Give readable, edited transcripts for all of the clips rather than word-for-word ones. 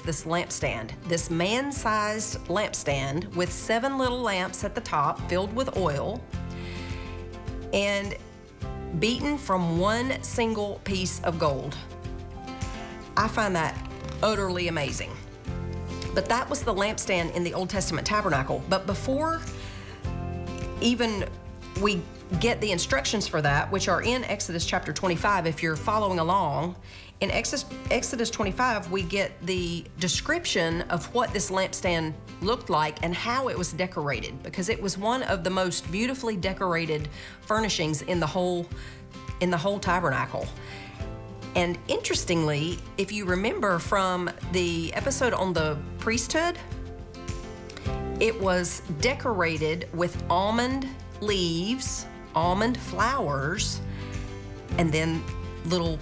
this lampstand, this man-sized lampstand with 7 little lamps at the top filled with oil and beaten from one single piece of gold. I find that utterly amazing. But that was the lampstand in the Old Testament tabernacle. But before even we get the instructions for that, which are in Exodus chapter 25, if you're following along, in Exodus 25, we get the description of what this lampstand looked like and how it was decorated, because it was one of the most beautifully decorated furnishings in the whole tabernacle. And interestingly, if you remember from the episode on the priesthood, it was decorated with almond leaves, almond flowers, and then little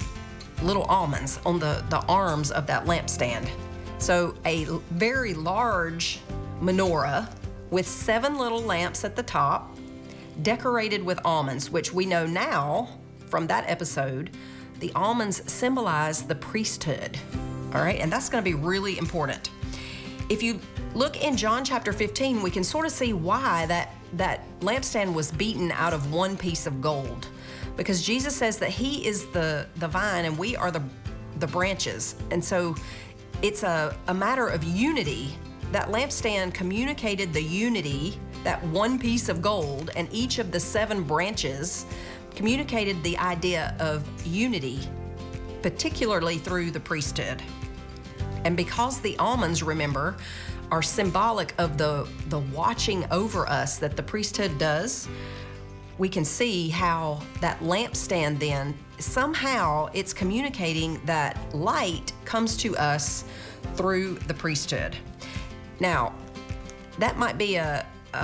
almonds on the arms of that lampstand. So a very large menorah with 7 little lamps at the top, decorated with almonds, which we know now from that episode, the almonds symbolize the priesthood. All right, and that's going to be really important. If you look in John chapter 15, we can sort of see why that lampstand was beaten out of one piece of gold, because Jesus says that he is the vine and we are the branches. And so it's a matter of unity. That lampstand communicated the unity, that one piece of gold, and each of the 7 branches communicated the idea of unity, particularly through the priesthood. And because the almonds, remember, are symbolic of the watching over us that the priesthood does, we can see how that lampstand then, somehow it's communicating that light comes to us through the priesthood. Now, that might be a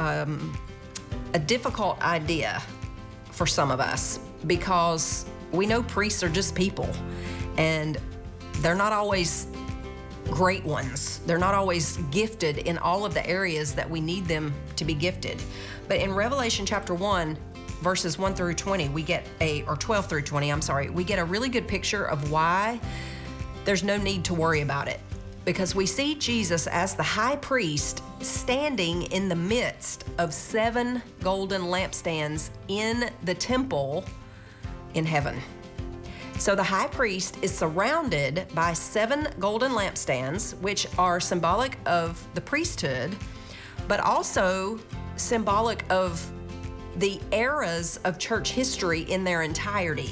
difficult idea for some of us, because we know priests are just people, and they're not always great ones. They're not always gifted in all of the areas that we need them to be gifted. But in Revelation chapter 1, verses 1 through 20, we get 12 through 20, we get a really good picture of why there's no need to worry about it. Because we see Jesus as the high priest standing in the midst of 7 golden lampstands in the temple in heaven. So the high priest is surrounded by 7 golden lampstands, which are symbolic of the priesthood, but also symbolic of the eras of church history in their entirety.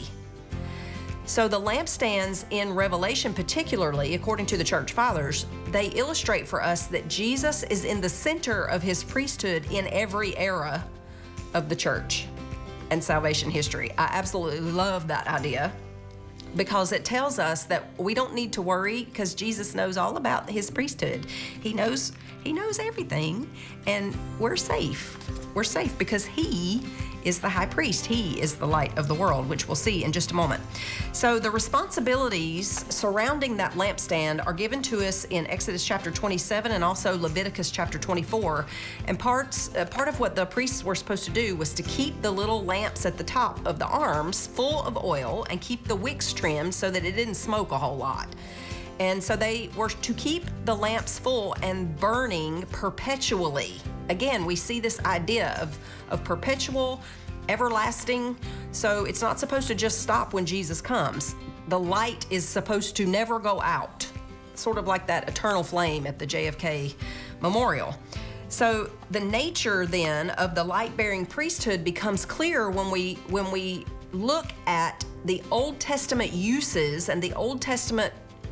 So the lampstands in Revelation particularly, according to the church fathers, they illustrate for us that Jesus is in the center of his priesthood in every era of the church and salvation history. I absolutely love that idea, because it tells us that we don't need to worry, because Jesus knows all about his priesthood. He knows everything, and we're safe. We're safe because he is the high priest. He is the light of the world, which we'll see in just a moment. So the responsibilities surrounding that lampstand are given to us in Exodus chapter 27 and also Leviticus chapter 24. And part of what the priests were supposed to do was to keep the little lamps at the top of the arms full of oil and keep the wicks trimmed so that it didn't smoke a whole lot. And so they were to keep the lamps full and burning perpetually. Again, we see this idea of perpetual, everlasting. So it's not supposed to just stop when Jesus comes. The light is supposed to never go out, sort of like that eternal flame at the JFK Memorial. So the nature then of the light-bearing priesthood becomes clear when we look at the Old Testament uses and the Old Testament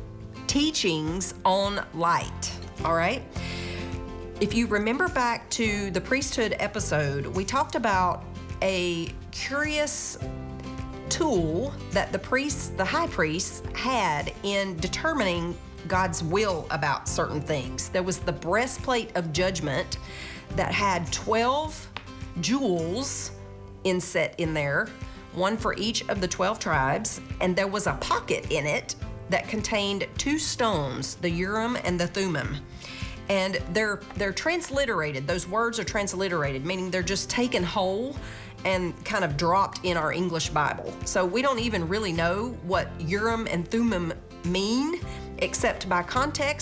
teachings on light, all right? If you remember back to the priesthood episode, we talked about a curious tool that the high priests had in determining God's will about certain things. There was the breastplate of judgment that had 12 jewels inset in there, one for each of the 12 tribes, and there was a pocket in it that contained 2 stones, the Urim and the Thummim. And they're transliterated. Those words are transliterated, meaning they're just taken whole and kind of dropped in our English Bible. So we don't even really know what Urim and Thummim mean, except by context.